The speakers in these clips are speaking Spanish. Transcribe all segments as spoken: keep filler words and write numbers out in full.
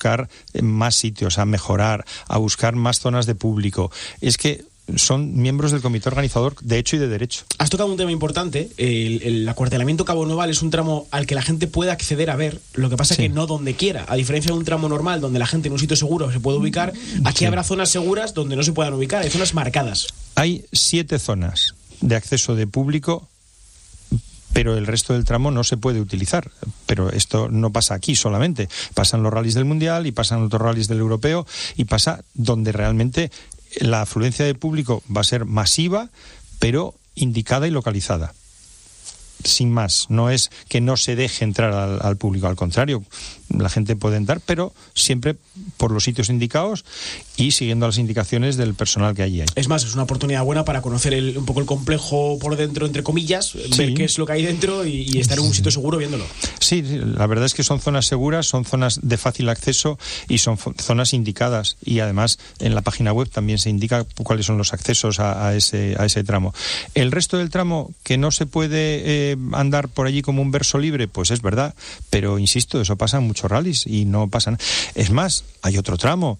buscar más sitios, a mejorar, a buscar más zonas de público. Es que son miembros del comité organizador de hecho y de derecho. Has tocado un tema importante. El, el acuartelamiento Cabo Noval es un tramo al que la gente puede acceder a ver, lo que pasa es sí. que no donde quiera. A diferencia de un tramo normal donde la gente en un sitio seguro se puede ubicar, aquí sí. habrá zonas seguras donde no se puedan ubicar, hay zonas marcadas. Hay siete zonas de acceso de público, pero el resto del tramo no se puede utilizar. Pero esto no pasa aquí solamente, pasan los rallies del Mundial y pasan otros rallies del Europeo y pasa donde realmente la afluencia de público va a ser masiva, pero indicada y localizada. Sin más, no es que no se deje entrar al, al público, al contrario, la gente puede entrar, pero siempre por los sitios indicados y siguiendo las indicaciones del personal que allí hay. Es más, es una oportunidad buena para conocer el, un poco el complejo por dentro, entre comillas, sí. ver qué es lo que hay dentro y, y estar en un sitio seguro viéndolo. Sí, la verdad es que son zonas seguras, son zonas de fácil acceso y son zonas indicadas, y además en la página web también se indica cuáles son los accesos a, a, ese, a ese tramo. El resto del tramo, que no se puede eh, andar por allí como un verso libre, pues es verdad, pero insisto, eso pasa en muchos rallies y no pasan. Es más, hay otro tramo,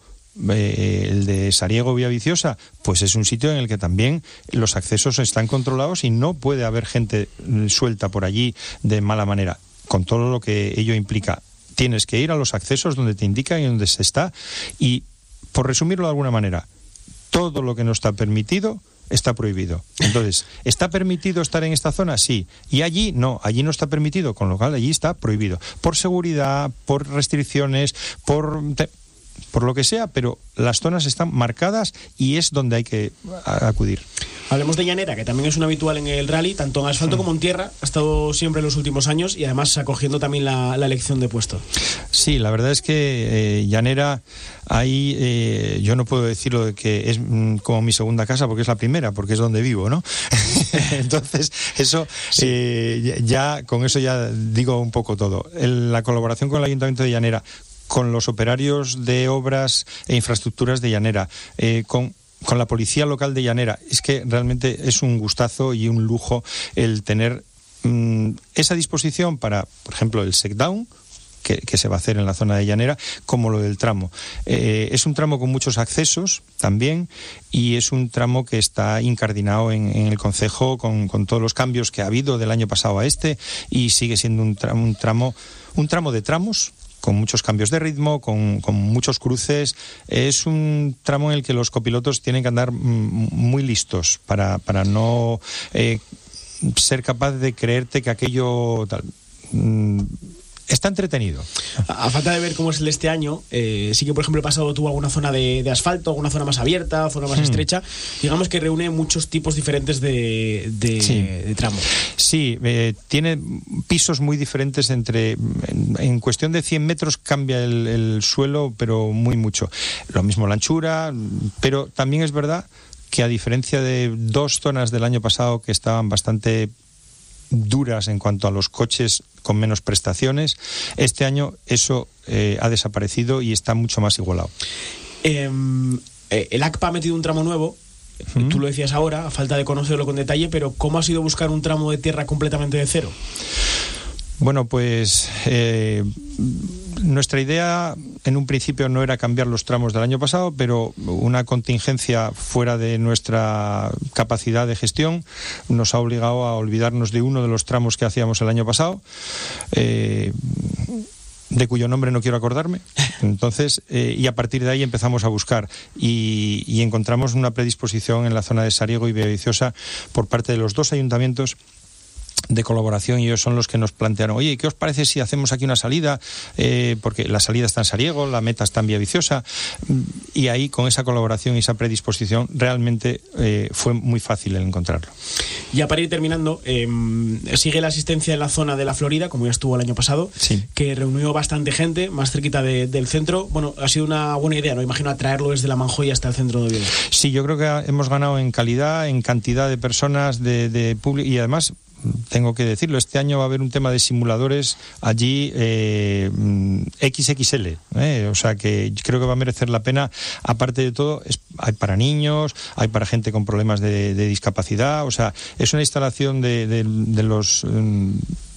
eh, el de Sariego Villaviciosa, pues es un sitio en el que también los accesos están controlados y no puede haber gente suelta por allí de mala manera, con todo lo que ello implica. Tienes que ir a los accesos donde te indican y donde se está, y por resumirlo de alguna manera, todo lo que no está permitido está prohibido. Entonces, ¿está permitido estar en esta zona? Sí. Y allí no, allí no está permitido, con lo cual allí está prohibido. Por seguridad, por restricciones, por, por lo que sea, pero las zonas están marcadas y es donde hay que acudir. Hablemos de Llanera, que también es un habitual en el rally, tanto en asfalto sí. como en tierra. Ha estado siempre en los últimos años y además acogiendo también la, la elección de puesto. Sí, la verdad es que eh, Llanera, ahí eh, yo no puedo decirlo de que es mm, como mi segunda casa, porque es la primera, porque es donde vivo, ¿no? Entonces, eso, sí. eh, ya con eso ya digo un poco todo. El, la colaboración con el Ayuntamiento de Llanera, con los operarios de obras e infraestructuras de Llanera, eh, con con la policía local de Llanera, es que realmente es un gustazo y un lujo el tener mmm, esa disposición para, por ejemplo, el Secdown, que, que se va a hacer en la zona de Llanera, como lo del tramo. Eh, es un tramo con muchos accesos también, y es un tramo que está incardinado en, en el concejo con, con todos los cambios que ha habido del año pasado a este, y sigue siendo un tramo, un tramo, un tramo de tramos, con muchos cambios de ritmo, con, con muchos cruces. Es un tramo en el que los copilotos tienen que andar muy listos para, para no eh, ser capaz de creerte que aquello tal. Mm, está entretenido. A, a falta de ver cómo es el de este año, eh, sí que por ejemplo el pasado tuvo alguna zona de, de asfalto, alguna zona más abierta, zona más hmm. estrecha, digamos que reúne muchos tipos diferentes de, de, sí. de tramos. Sí, eh, tiene pisos muy diferentes entre, en, en cuestión de cien metros cambia el, el suelo, pero muy mucho. Lo mismo la anchura, pero también es verdad que a diferencia de dos zonas del año pasado que estaban bastante duras en cuanto a los coches con menos prestaciones, este año eso eh, ha desaparecido y está mucho más igualado. Eh, el A C P A ha metido un tramo nuevo, ¿Mm? Tú lo decías ahora, a falta de conocerlo con detalle, pero ¿cómo ha sido buscar un tramo de tierra completamente de cero? Bueno, pues eh, nuestra idea en un principio no era cambiar los tramos del año pasado, pero una contingencia fuera de nuestra capacidad de gestión nos ha obligado a olvidarnos de uno de los tramos que hacíamos el año pasado, eh, de cuyo nombre no quiero acordarme. Entonces, eh, y a partir de ahí empezamos a buscar y, y encontramos una predisposición en la zona de Sariego y Villaviciosa por parte de los dos ayuntamientos de colaboración, y ellos son los que nos plantearon: oye, ¿qué os parece si hacemos aquí una salida? Eh, porque la salida está en Sariego, la meta está en Villaviciosa, y ahí con esa colaboración y esa predisposición realmente eh, fue muy fácil el encontrarlo. Ya para ir terminando, eh, sigue la asistencia en la zona de la Florida, como ya estuvo el año pasado, sí. que reunió bastante gente, más cerquita de, del centro. Bueno, ha sido una buena idea, ¿no? Imagino atraerlo desde la Manjoya hasta el centro de Oviedo. Sí, yo creo que hemos ganado en calidad, en cantidad de personas, de, de público, y además tengo que decirlo, este año va a haber un tema de simuladores allí eh, equis equis ele, eh, o sea que creo que va a merecer la pena. Aparte de todo, es, hay para niños, hay para gente con problemas de, de discapacidad, o sea, es una instalación de, de, de los... Um,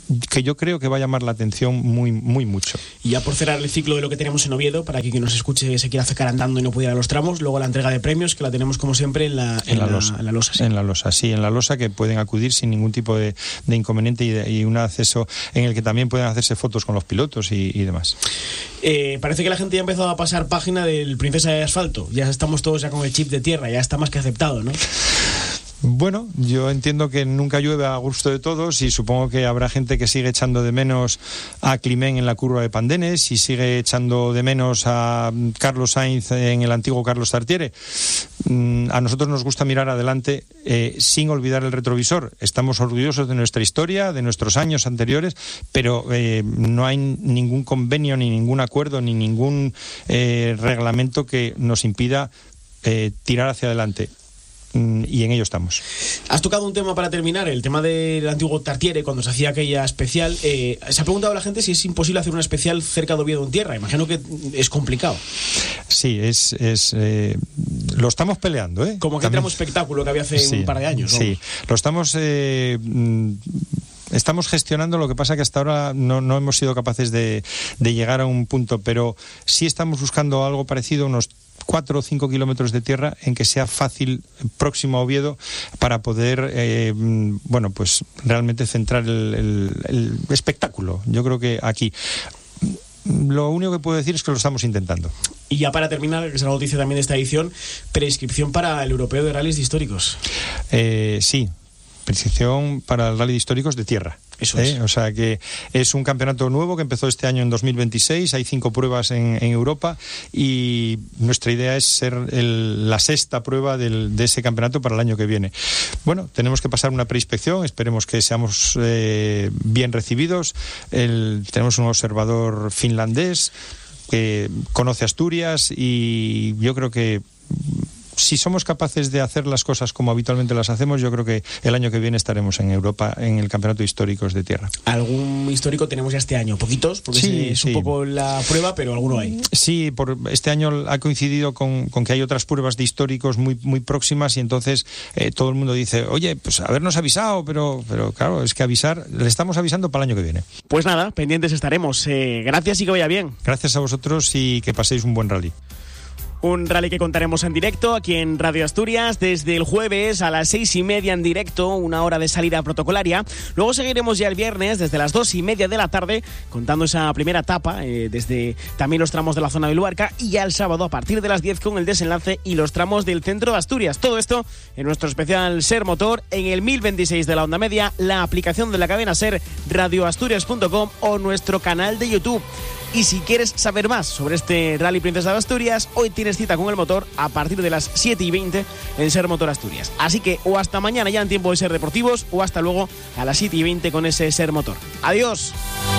que yo creo que va a llamar la atención muy, muy mucho. Y ya por cerrar el ciclo de lo que tenemos en Oviedo, para que quien nos escuche se quiera acercar andando y no pudiera ir a los tramos, luego la entrega de premios, que la tenemos como siempre en la, en en la, la losa. En la losa, sí. En la losa, sí, en la losa, que pueden acudir sin ningún tipo de, de inconveniente y, de, y un acceso en el que también pueden hacerse fotos con los pilotos y, y demás. Eh, parece que la gente ya ha empezado a pasar página del Princesa de Asfalto. Ya estamos todos ya con el chip de tierra, ya está más que aceptado, ¿no? Bueno, yo entiendo que nunca llueve a gusto de todos y supongo que habrá gente que sigue echando de menos a Climent en la curva de Pandenes y sigue echando de menos a Carlos Sainz en el antiguo Carlos Tartiere. A nosotros nos gusta mirar adelante eh, sin olvidar el retrovisor. Estamos orgullosos de nuestra historia, de nuestros años anteriores, pero eh, no hay ningún convenio, ni ningún acuerdo, ni ningún eh, reglamento que nos impida eh, tirar hacia adelante. Y en ello estamos. Has tocado un tema para terminar, el tema del antiguo Tartiere, cuando se hacía aquella especial. Eh, se ha preguntado a la gente si es imposible hacer una especial cerca de Oviedo en tierra. Imagino que es complicado. Sí, es, es eh, lo estamos peleando, ¿eh? Como que tramo espectáculo que había hace sí, un par de años, ¿no? Sí, lo estamos... Eh, Estamos gestionando, lo que pasa que hasta ahora no, no hemos sido capaces de, de llegar a un punto, pero sí estamos buscando algo parecido, unos cuatro o cinco kilómetros de tierra en que sea fácil, próximo a Oviedo, para poder, eh, bueno, pues realmente centrar el, el, el espectáculo. Yo creo que aquí... Lo único que puedo decir es que lo estamos intentando. Y ya para terminar, que es la noticia también de esta edición, preinscripción para el Europeo de Rallys Históricos. Eh, sí. Prescripción para el rally de históricos de tierra. Eso es. ¿Eh? O sea que es un campeonato nuevo que empezó este año en dos mil veintiséis. Hay cinco pruebas en, en Europa y nuestra idea es ser el, la sexta prueba del, de ese campeonato para el año que viene. Bueno, tenemos que pasar una preinspección. Esperemos que seamos eh, bien recibidos. El, tenemos un observador finlandés que conoce Asturias y yo creo que si somos capaces de hacer las cosas como habitualmente las hacemos, yo creo que el año que viene estaremos en Europa en el Campeonato de Históricos de Tierra. ¿Algún histórico tenemos ya este año? Poquitos, porque sí, es sí. un poco la prueba, pero alguno hay. Sí, por este año ha coincidido con, con que hay otras pruebas de históricos muy, muy próximas y entonces eh, todo el mundo dice, oye, pues habernos avisado, pero, pero claro, es que avisar, le estamos avisando para el año que viene. Pues nada, pendientes estaremos. Eh, gracias y que vaya bien. Gracias a vosotros y que paséis un buen rally. Un rally que contaremos en directo aquí en Radio Asturias desde el jueves a las seis y media en directo, una hora de salida protocolaria. Luego seguiremos ya el viernes desde las dos y media de la tarde contando esa primera etapa eh, desde también los tramos de la zona de Luarca y ya el sábado a partir de las diez con el desenlace y los tramos del centro de Asturias. Todo esto en nuestro especial Ser Motor en el mil veintiséis de la onda media, la aplicación de la cadena Ser, radioasturias punto com o nuestro canal de YouTube. Y si quieres saber más sobre este Rally Princesa de Asturias, hoy tienes cita con el motor a partir de las siete y veinte en Ser Motor Asturias. Así que o hasta mañana ya en tiempo de Ser Deportivos o hasta luego a las siete y veinte con ese Ser Motor. ¡Adiós!